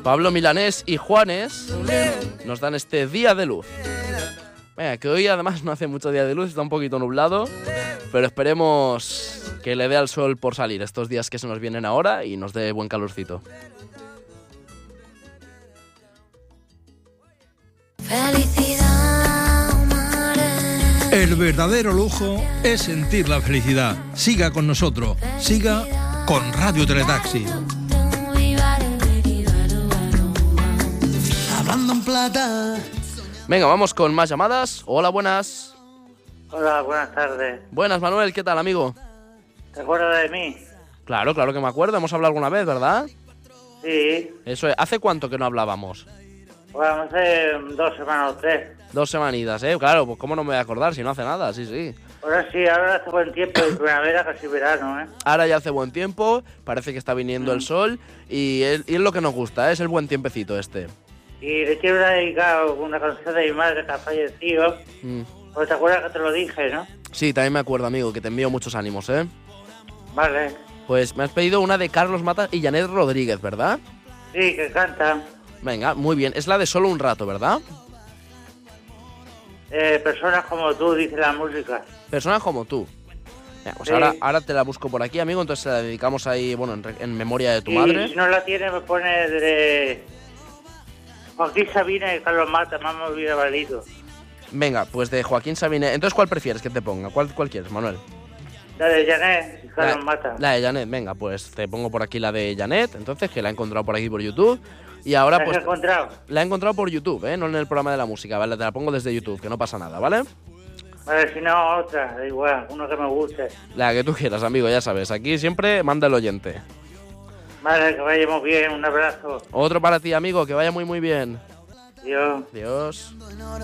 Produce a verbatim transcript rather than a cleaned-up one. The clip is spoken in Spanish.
Pablo Milanés y Juanes nos dan este día de luz. Venga, que hoy además no hace mucho día de luz, está un poquito nublado, pero esperemos que le dé al sol por salir estos días que se nos vienen ahora y nos dé buen calorcito. El verdadero lujo es sentir la felicidad. Siga con nosotros, siga con Radio Teletaxi. Hablando en plata. Venga, vamos con más llamadas. Hola, buenas. Hola, buenas tardes. Buenas, Manuel, ¿qué tal, amigo? ¿Te acuerdas de mí? Claro, claro que me acuerdo, hemos hablado alguna vez, ¿verdad? Sí. Eso es, ¿hace cuánto que no hablábamos? Bueno, hace dos semanas o tres. Dos semanitas, ¿eh? Claro, pues cómo no me voy a acordar si no hace nada, sí, sí. Ahora sí, ahora hace buen tiempo de primavera, casi verano, ¿eh? Ahora ya hace buen tiempo, parece que está viniendo mm. el sol y es, y es lo que nos gusta, ¿eh? Es el buen tiempecito este. Y le quiero dedicar una canción de mi madre que ha fallecido. Mm. Pues te acuerdas que te lo dije, ¿no? Sí, también me acuerdo, amigo, que te envío muchos ánimos, ¿eh? Vale. Pues me has pedido una de Carlos Mata y Janet Rodríguez, ¿verdad? Sí, que canta. Venga, muy bien. Es la de Solo un rato, ¿verdad? Eh, personas como tú, dice la música. Personas como tú. Venga, pues sí. ahora, ahora te la busco por aquí, amigo, entonces la dedicamos ahí, bueno, en, en memoria de tu y madre. Si no la tiene, me pone de Joaquín Sabina y Carlos Mata, más me hubiera valido. Venga, pues de Joaquín Sabina. Entonces, ¿cuál prefieres que te ponga? ¿Cuál, cuál quieres, Manuel? La de Janet y Carlos la, Mata. La de Janet, venga, pues te pongo por aquí la de Janet, entonces, que la he encontrado por aquí por YouTube. Y ahora, ¿La pues. has encontrado? La he encontrado por YouTube, ¿eh? No en el programa de la música, ¿vale? Te la pongo desde YouTube, que no pasa nada, ¿vale? Vale, si no, otra, da igual, uno que me guste. La que tú quieras, amigo, ya sabes. Aquí siempre manda el oyente. Vale, que vayamos bien, un abrazo. Otro para ti, amigo, que vaya muy, muy bien. Adiós. Adiós.